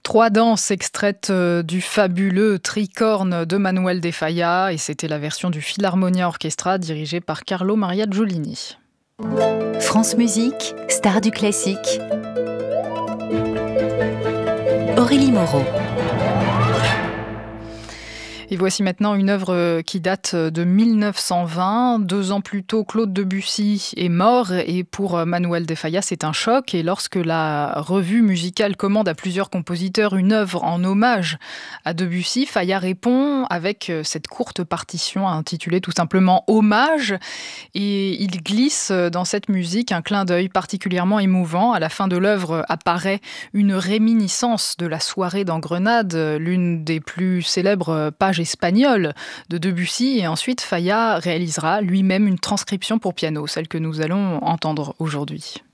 Trois danses extraites du fabuleux Tricorne de Manuel de Falla, et c'était la version du Philharmonia Orchestra dirigé par Carlo Maria Giulini. France Musique, star du classique. Aurélie Moreau. Et voici maintenant une œuvre qui date de 1920. 2 ans plus tôt, Claude Debussy est mort et pour Manuel de Falla, c'est un choc. Et lorsque la revue musicale commande à plusieurs compositeurs une œuvre en hommage à Debussy, Falla répond avec cette courte partition intitulée tout simplement « Hommage ». Et il glisse dans cette musique un clin d'œil particulièrement émouvant. À la fin de l'œuvre apparaît une réminiscence de la soirée dans Grenade, l'une des plus célèbres pages espagnole de Debussy, et ensuite Falla réalisera lui-même une transcription pour piano, celle que nous allons entendre aujourd'hui.